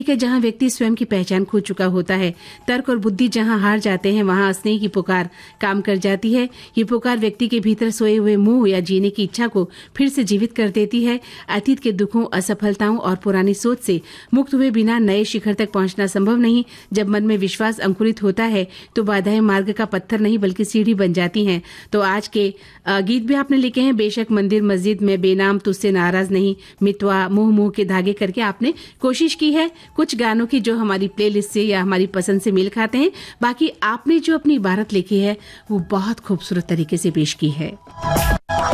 है जहां व्यक्ति स्वयं की पहचान खो चुका होता है। तर्क और बुद्धि जहां हार जाते हैं, वहां स्नेह की पुकार काम कर जाती है। ये पुकार व्यक्ति के भीतर सोए हुए मोह या जीने की इच्छा को फिर से जीवित कर देती है। अतीत के दुखों, असफलताओं और पुरानी सोच से मुक्त हुए बिना नए शिखर तक पहुंचना संभव नहीं। जब मन में विश्वास अंकुरित होता है तो बाधाएं मार्ग का पत्थर नहीं बल्कि सीढ़ी बन जाती हैं। तो आज के गीत भी आपने लिखे हैं, बेशक मंदिर मस्जिद में बेनाम तुझसे नाराज नहीं, मितवा मोह के धागे करके आपने कोशिश की है कुछ गानों की जो हमारी प्लेलिस्ट से या हमारी पसंद से मेल खाते हैं। बाकी आपने जो अपनी इबारत लिखी है वो बहुत खूबसूरत तरीके से पेश की है।